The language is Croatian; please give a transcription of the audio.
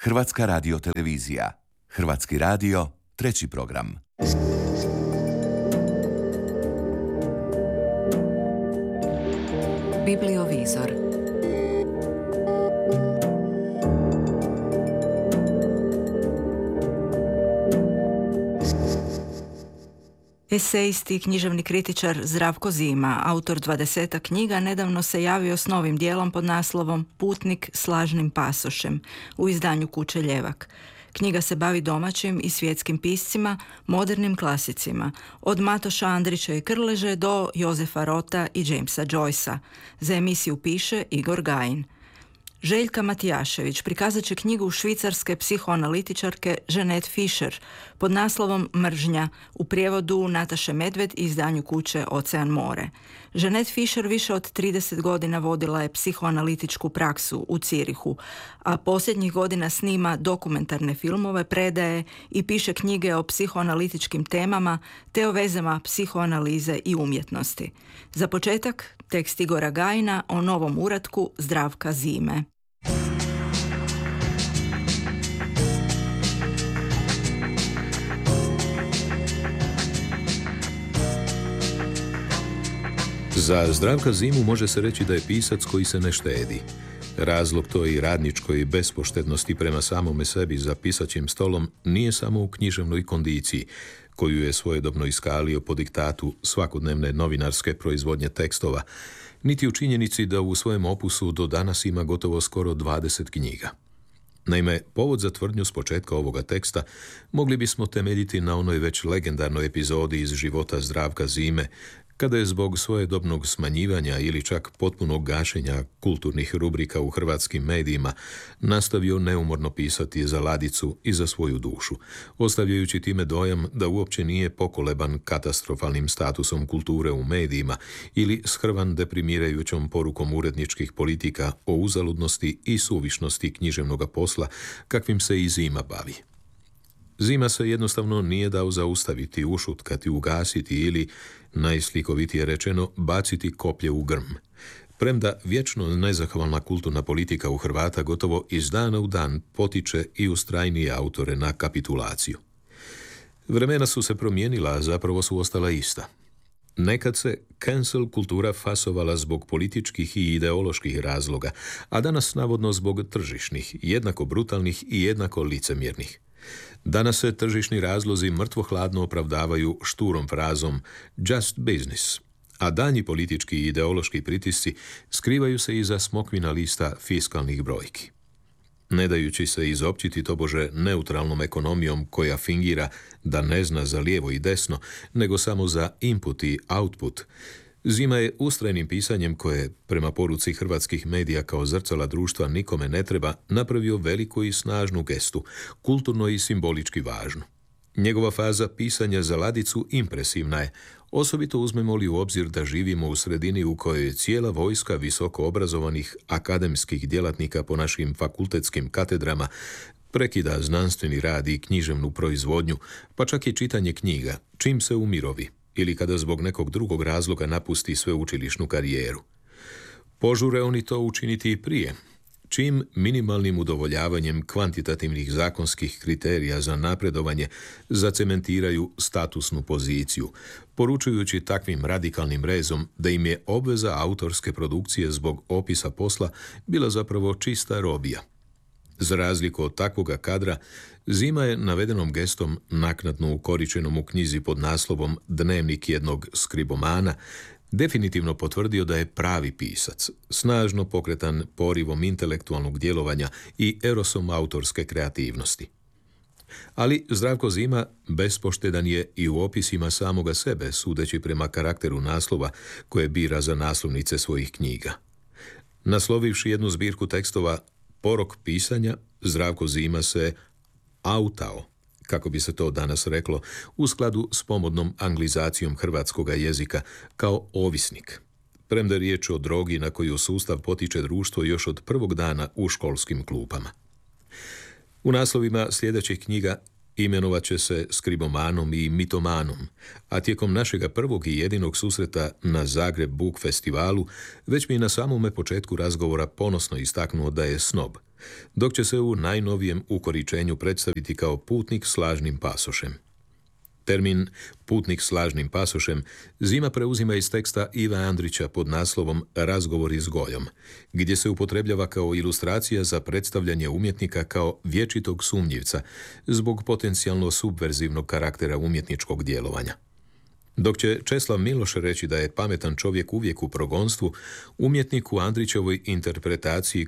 Hrvatska radiotelevizija. Hrvatski radio, treći program. Bibliovizor. Esejist i književni kritičar Zdravko Zima, autor 20 knjiga, nedavno se javio s novim dijelom pod naslovom Putnik s lažnim pasošem u izdanju Kuće Ljevak. Knjiga se bavi domaćim i svjetskim piscima, modernim klasicima, od Matoša Andrića i Krleže do Jozefa Rota i Jamesa Joycea. Za emisiju piše Igor Gajin. Željka Matijašević prikazat će knjigu švicarske psihoanalitičarke Jeanette Fisher pod naslovom Mržnja, u prijevodu Nataše Medved i izdanju Kuće Ocean more. Jeanette Fisher više od 30 godina vodila je psihoanalitičku praksu u Cirihu, a posljednjih godina snima dokumentarne filmove, predaje i piše knjige o psihoanalitičkim temama te o vezama psihoanalize i umjetnosti. Za početak, tekst Igora Gajina o novom uratku Zdravka Zime. Za Zdravka Zimu može se reći da je pisac koji se ne štedi. Razlog toj radničkoj bespoštednosti prema samome sebi za pisaćim stolom nije samo u književnoj kondiciji, koju je svojedobno iskalio po diktatu svakodnevne novinarske proizvodnje tekstova, niti u činjenici da u svojem opusu do danas ima gotovo skoro 20 knjiga. Naime, povod za tvrdnju s početka ovoga teksta mogli bismo temeljiti na onoj već legendarnoj epizodi iz života Zdravka Zime, kada je zbog svojedobnog smanjivanja ili čak potpunog gašenja kulturnih rubrika u hrvatskim medijima nastavio neumorno pisati za ladicu i za svoju dušu, ostavljajući time dojam da uopće nije pokoleban katastrofalnim statusom kulture u medijima ili shrvan deprimirajućom porukom uredničkih politika o uzaludnosti i suvišnosti književnoga posla kakvim se i Zima bavi. Zima se jednostavno nije dao zaustaviti, ušutkati, ugasiti ili, najslikovitije rečeno, baciti koplje u grm. Premda vječno nezahvalna kulturna politika u Hrvata gotovo iz dana u dan potiče i ustrajnije autore na kapitulaciju. Vremena su se promijenila, a zapravo su ostala ista. Nekad se cancel kultura fasovala zbog političkih i ideoloških razloga, a danas navodno zbog tržišnih, jednako brutalnih i jednako licemjernih. Danas se tržišni razlozi mrtvo hladno opravdavaju šturom frazom just business, a danji politički i ideološki pritisci skrivaju se iza smokvina lista fiskalnih brojki. Ne dajući se izopćiti tobože neutralnom ekonomijom koja fingira da ne zna za lijevo i desno, nego samo za input i output, Zima je ustrajnim pisanjem koje, prema poruci hrvatskih medija kao zrcala društva nikome ne treba, napravio veliku i snažnu gestu, kulturno i simbolički važnu. Njegova faza pisanja za ladicu impresivna je, osobito uzmemo li u obzir da živimo u sredini u kojoj je cijela vojska visoko obrazovanih akademskih djelatnika po našim fakultetskim katedrama prekida znanstveni rad i književnu proizvodnju, pa čak i čitanje knjiga, čim se umirovi ili kada zbog nekog drugog razloga napusti sveučilišnu karijeru. Požure oni to učiniti i prije, čim minimalnim udovoljavanjem kvantitativnih zakonskih kriterija za napredovanje zacementiraju statusnu poziciju, poručujući takvim radikalnim rezom da im je obveza autorske produkcije zbog opisa posla bila zapravo čista robija. Za razliku od takvoga kadra, Zima je navedenom gestom, naknadno ukoričenom u knjizi pod naslovom Dnevnik jednog skribomana, definitivno potvrdio da je pravi pisac, snažno pokretan porivom intelektualnog djelovanja i erosom autorske kreativnosti. Ali Zdravko Zima bespoštedan je i u opisima samoga sebe, sudeći prema karakteru naslova koje bira za naslovnice svojih knjiga. Naslovivši jednu zbirku tekstova Porok pisanja, Zdravko Zima se autao, kako bi se to danas reklo, u skladu s pomodnom anglizacijom hrvatskoga jezika, kao ovisnik. Premda je riječ o drogi na koju sustav potiče društvo još od prvog dana u školskim klupama. U naslovima sljedećih knjiga imenovat će se skribomanom i mitomanom, a tijekom našega prvog i jedinog susreta na Zagreb Book festivalu već mi je na samome početku razgovora ponosno istaknuo da je snob, dok će se u najnovijem ukoričenju predstaviti kao putnik s lažnim pasošem. Termin putnik s lažnim pasošem Zima preuzima iz teksta Iva Andrića pod naslovom Razgovori s Goljom, gdje se upotrebljava kao ilustracija za predstavljanje umjetnika kao vječitog sumnjivca zbog potencijalno subverzivnog karaktera umjetničkog djelovanja. Dok će Česlav Miloš reći da je pametan čovjek uvijek u progonstvu, umjetnik u Andrićevoj interpretaciji